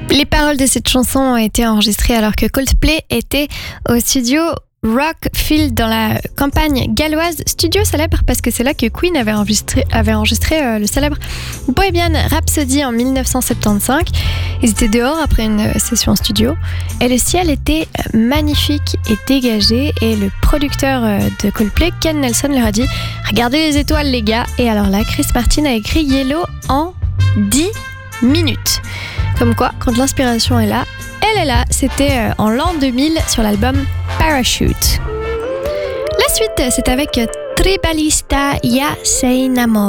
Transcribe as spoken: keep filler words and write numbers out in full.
Les paroles de cette chanson ont été enregistrées alors que Coldplay était au studio Rockfield dans la campagne galloise, studio célèbre parce que c'est là que Queen avait enregistré, avait enregistré euh, le célèbre Bohemian Rhapsody en dix-neuf cent soixante-quinze. Ils étaient dehors après une session en studio et le ciel était magnifique et dégagé, et le producteur de Coldplay, Ken Nelson, leur a dit « Regardez les étoiles les gars !» Et alors là, Chris Martin a écrit Yellow en dix minutes. Comme quoi, quand l'inspiration est là, elle est là. C'était en l'an deux mille sur l'album Parachute. La suite, c'est avec Tribalista Ya Sei Namor.